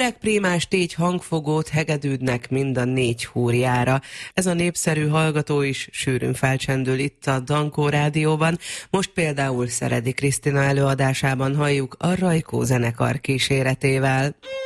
Öreg prímás tégy hangfogót hegedűdnek mind a 4 húrjára. Ez a népszerű hallgató is sűrűn felcsendül itt a Dankó Rádióban. Most például Szeredi Krisztina előadásában halljuk a Rajkó zenekar kíséretével.